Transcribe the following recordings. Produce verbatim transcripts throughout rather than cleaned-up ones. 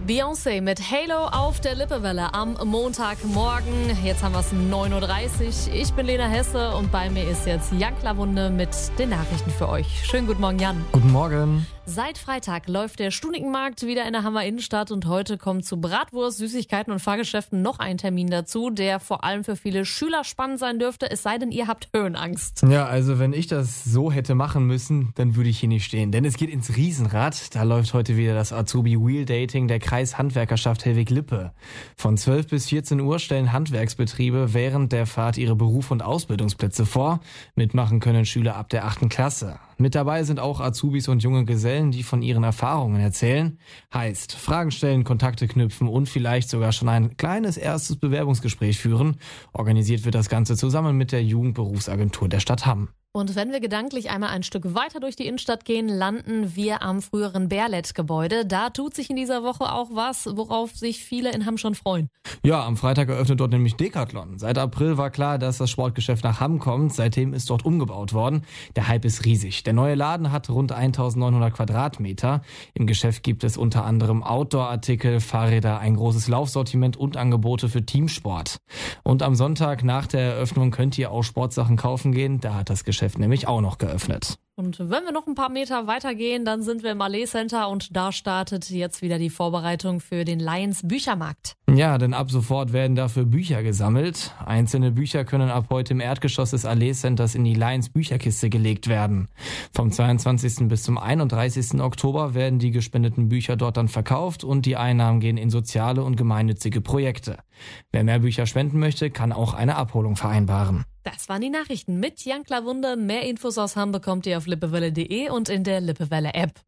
Beyoncé mit Halo auf der Lippewelle am Montagmorgen. Jetzt haben wir es neun Uhr dreißig. Ich bin Lena Hesse und bei mir ist jetzt Jan Klawunde mit den Nachrichten für euch. Schönen guten Morgen, Jan. Guten Morgen. Seit Freitag läuft der Stunikenmarkt wieder in der Hammer Innenstadt und heute kommt zu Bratwurst, Süßigkeiten und Fahrgeschäften noch ein Termin dazu, der vor allem für viele Schüler spannend sein dürfte, es sei denn, ihr habt Höhenangst. Ja, also wenn ich das so hätte machen müssen, dann würde ich hier nicht stehen, denn es geht ins Riesenrad. Da läuft heute wieder das Azubi Wheel Dating der Kreishandwerkerschaft Hellwig-Lippe. Von zwölf bis vierzehn Uhr stellen Handwerksbetriebe während der Fahrt ihre Beruf- und Ausbildungsplätze vor. Mitmachen können Schüler ab der achten Klasse. Mit dabei sind auch Azubis und junge Gesellen, die von ihren Erfahrungen erzählen. Heißt, Fragen stellen, Kontakte knüpfen und vielleicht sogar schon ein kleines erstes Bewerbungsgespräch führen. Organisiert wird das Ganze zusammen mit der Jugendberufsagentur der Stadt Hamm. Und wenn wir gedanklich einmal ein Stück weiter durch die Innenstadt gehen, landen wir am früheren Berlet-Gebäude. Da tut sich in dieser Woche auch was, worauf sich viele in Hamm schon freuen. Ja, am Freitag eröffnet dort nämlich Decathlon. Seit April war klar, dass das Sportgeschäft nach Hamm kommt. Seitdem ist dort umgebaut worden. Der Hype ist riesig. Der neue Laden hat rund eintausendneunhundert Quadratmeter. Im Geschäft gibt es unter anderem Outdoor-Artikel, Fahrräder, ein großes Laufsortiment und Angebote für Teamsport. Und am Sonntag nach der Eröffnung könnt ihr auch Sportsachen kaufen gehen. Da hat das Geschäft nämlich auch noch geöffnet. Und wenn wir noch ein paar Meter weitergehen, dann sind wir im Allee Center und da startet jetzt wieder die Vorbereitung für den Lions Büchermarkt. Ja, denn ab sofort werden dafür Bücher gesammelt. Einzelne Bücher können ab heute im Erdgeschoss des Allee Centers in die Lions Bücherkiste gelegt werden. Vom zweiundzwanzigsten bis zum einunddreißigsten Oktober werden die gespendeten Bücher dort dann verkauft und die Einnahmen gehen in soziale und gemeinnützige Projekte. Wer mehr Bücher spenden möchte, kann auch eine Abholung vereinbaren. Das waren die Nachrichten mit Jan Klawunde. Mehr Infos aus Hamm bekommt ihr auf lippewelle punkt de und in der Lippewelle-App.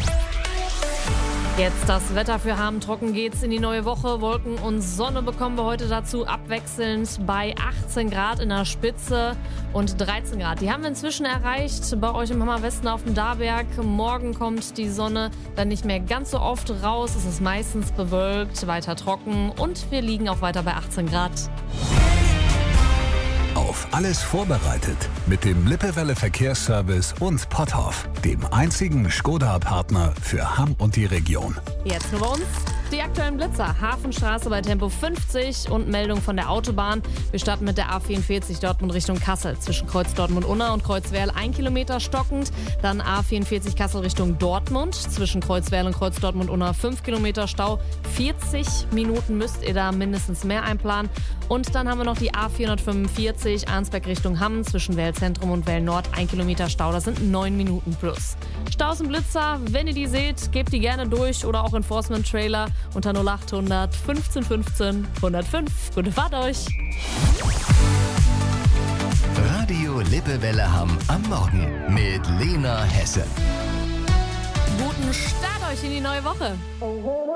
Jetzt das Wetter für Hamm. Trocken geht's in die neue Woche. Wolken und Sonne bekommen wir heute dazu abwechselnd bei achtzehn Grad in der Spitze und dreizehn Grad. Die haben wir inzwischen erreicht bei euch im Hammerwesten auf dem Darberg. Morgen kommt die Sonne dann nicht mehr ganz so oft raus. Es ist meistens bewölkt, weiter trocken und wir liegen auch weiter bei achtzehn Grad. Auf alles vorbereitet mit dem Lippewelle Verkehrsservice und Potthoff, dem einzigen Skoda-Partner für Hamm und die Region. Jetzt nur bei uns die aktuellen Blitzer. Hafenstraße bei Tempo fünfzig und Meldung von der Autobahn. Wir starten mit der A vierundvierzig Dortmund Richtung Kassel. Zwischen Kreuz Dortmund-Unna und Kreuzwerl ein Kilometer stockend. Dann A vierundvierzig Kassel Richtung Dortmund. Zwischen Kreuzwerl und Kreuz Dortmund-Unna fünf Kilometer Stau. vierzig Minuten müsst ihr da mindestens mehr einplanen. Und dann haben wir noch die A vierhundertfünfundvierzig Arnsberg Richtung Hamm. Zwischen Well-Zentrum und Well-Nord ein Kilometer Stau. Das sind neun Minuten plus. Staus und Blitzer, wenn ihr die seht, gebt die gerne durch oder auch Enforcement-Trailer unter null achthundert fünfzehn fünfzehn hundertfünf. Gute Fahrt euch! Radio Lippewelle Hamm am Morgen mit Lena Hesse. Guten Start euch in die neue Woche!